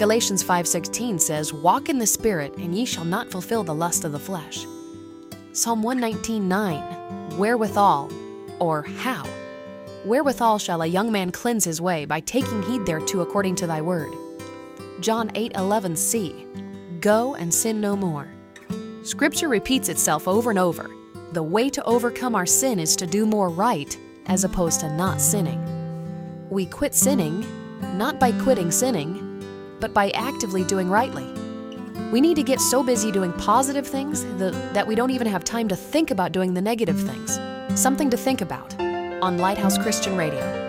Galatians 5:16 says, "Walk in the Spirit, and ye shall not fulfill the lust of the flesh." Psalm 119:9, "Wherewithal," or how? "Wherewithal shall a young man cleanse his way? By taking heed thereto according to thy word." John 8:11c, "Go and sin no more." Scripture repeats itself over and over. The way to overcome our sin is to do more right as opposed to not sinning. We quit sinning, not by quitting sinning, but by actively doing rightly. We need to get so busy doing positive things that we don't even have time to think about doing the negative things. Something to think about on Lighthouse Christian Radio.